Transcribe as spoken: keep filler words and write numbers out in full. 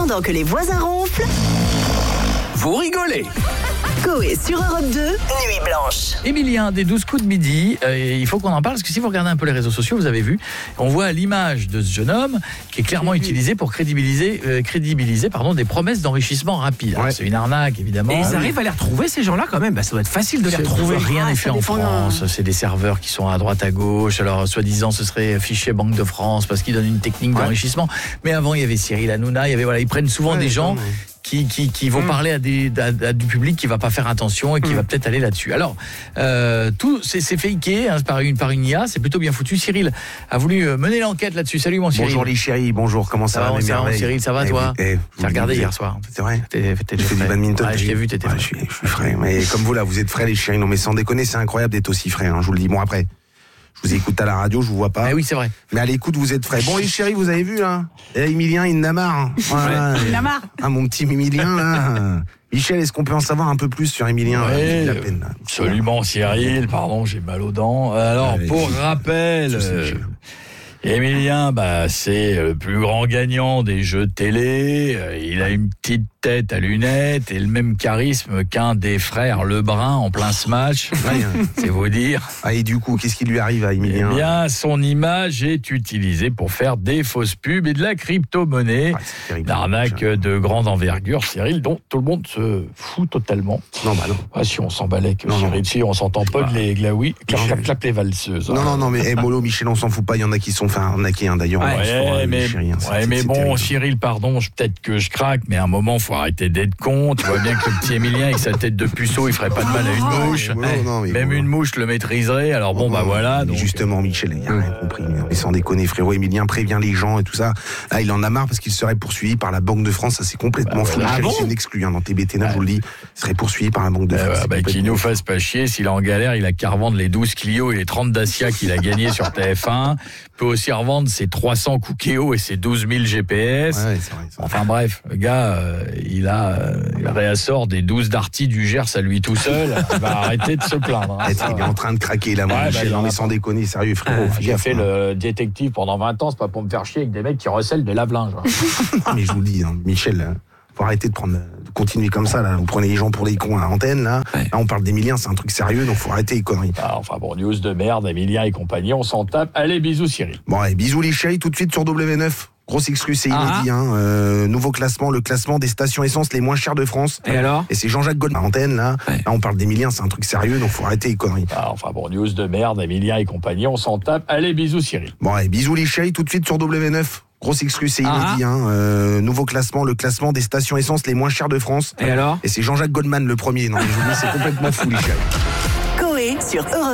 Pendant que les voisins ronflent, vous rigolez. Coé sur Europe deux, Nuit Blanche. Émilien, des douze coups de midi, euh, il faut qu'on en parle, parce que si vous regardez un peu les réseaux sociaux, vous avez vu, on voit l'image de ce jeune homme qui est clairement utilisé pour crédibiliser, euh, crédibiliser pardon, des promesses d'enrichissement rapide. Ouais. C'est une arnaque, évidemment. Et ils Ah, arrivent à les retrouver, ces gens-là, quand même. Bah, ça doit être facile de les C'est- retrouver. Rien n'est Ah, fait ça en dépend, France. hein. C'est des serveurs qui sont à droite à gauche. Alors, soi-disant, ce serait fichier Banque de France parce qu'ils donnent une technique Ouais. d'enrichissement. Mais avant, il y avait Cyril Hanouna. Il y avait voilà, ils prennent souvent Ouais, des gens. ouais. Qui, qui, qui vont Mm. parler à, des, à, à du public qui va pas faire attention et qui Mm. va peut-être aller là-dessus. Alors, euh, tout c'est, c'est faké hein, par, une, par une I A, c'est plutôt bien foutu. Cyril a voulu euh, mener l'enquête là-dessus. Salut mon Cyril. Bonjour les chéris, bonjour, comment ça, Ça va, va mes ça va, merveilles. Cyril, ça va, Eh toi oui, eh, J'ai regardé vous hier êtes- soir. C'est vrai. T'es, t'es, J'ai fait du frais. badminton. Ouais, je t'ai vu, t'étais ouais, frais. je, suis, je suis frais. Mais comme vous là, vous êtes frais les chéris. Non mais sans déconner, c'est incroyable d'être aussi frais. Hein, je vous le dis. Bon après, je vous écoute à la radio, je vous vois pas. Ah oui, c'est vrai. Mais à l'écoute, vous êtes frais. Bon les chéris, vous avez vu là. Et là, Emilien, il en a marre. Voilà. Il en a marre. Ah mon petit Emilien là. Michel, est-ce qu'on peut en savoir un peu plus sur Emilien là, Ouais, il a la peine, là. Absolument, Cyril. Pardon, j'ai mal aux dents. Alors, Allez, pour je- rappel, je sais, euh, je- Emilien, bah, c'est le plus grand gagnant des jeux de télé. Euh, Il a une petite tête à lunettes et le même charisme qu'un des frères Lebrun en plein smash. Ouais, hein. C'est vous dire. Ah et du coup, qu'est-ce qui lui arrive à Eh Emilien? bien, son image est utilisée pour faire des fausses pubs et de la crypto-monnaie. Ah, c'est terrible. Une arnaque de grande envergure, Cyril, dont tout le monde se fout totalement. Non bah non. Ah, si on s'emballait que Non, non. Cyril, si on s'entend pas de les glaouis, clap, Je- clap, clap les valseuses. Non, non, non, mais eh, Molo, Michel, on s'en fout pas. Il y en a qui sont fait arnaquer, hein, d'ailleurs. on Ouais, va se faire, euh, mais, les chéris, hein, c'est- ouais, c'est- mais c'est bon, terrible. Cyril, pardon, je- peut-être que je craque, mais à un moment, faut arrêter d'être con. Tu vois bien que le petit Emilien, avec sa tête de puceau, il ferait pas de mal à une mouche. mais Molo, non, mais Même Molo. une mouche le maîtriserait. Alors bon, bah voilà. Mais Donc, justement, Michel, il a rien compris. Mais sans déconner, frérot, Emilien prévient les gens et tout ça. Là, il en a marre parce qu'il serait poursuivi par la Banque de France. Ça, c'est complètement Bah, fou. voilà. Michel, Ah bon c'est une exclue, hein, dans T B T, là, je vous le dis. Il serait poursuivi par la Banque de euh, France. bah, C'est bah, qu'il complètement nous fou. fasse pas chier. S'il est en galère, il a qu'à revendre les douze Clio et les trente Dacia qu'il a gagnés sur T F un. Il peut aussi revendre ses trois cents Cookéo et ses douze mille G P S. Ouais, c'est vrai, c'est vrai. Enfin bref, le gars, euh, il a, euh, il réassort des douze Darty du Gers à lui tout seul. Il va arrêter de se plaindre. hein. Eh, Il est en train de craquer là, mon Ouais, bah, Michel. il en Non, mais a sans pas. déconner, sérieux, frérot. fais J'ai gaffe, fait hein. le détective pendant vingt ans, c'est pas pour me faire chier avec des mecs qui recèlent des lave-linges. Ah, mais je vous le dis, hein, Michel, hein, faut arrêter de prendre, de continuer comme ça, là. Vous prenez les gens pour des cons à l'antenne, là. Ouais. Là, on parle d'Emilien, c'est un truc sérieux, donc faut arrêter les conneries. Ah, enfin bon, news de merde, Emilien et compagnie, on s'en tape. Allez, bisous Cyril. Bon, allez, bisous les chéris, tout de suite sur W neuf. Grosse exclue, c'est Ah. inédit, hein. Euh, nouveau classement, le classement des stations essence les moins chères de France. Et alors? Et c'est Jean-Jacques Goldman à l'antenne, là. Ouais. Là, on parle d'Emilien, c'est un truc sérieux, donc faut arrêter les conneries. Ah, enfin bon, news de merde, Emilien et compagnie, on s'en tape. Allez, bisous Cyril. Bon, allez, bisous les chéris, tout de suite sur W neuf. Grosse exclue, c'est Ah. inédit, hein. Euh, nouveau classement, le classement des stations essence les moins chères de France. Et alors? Et c'est Jean-Jacques Goldman le premier. Non, mais je vous dis, c'est complètement fou, les chéris. Coé sur Europe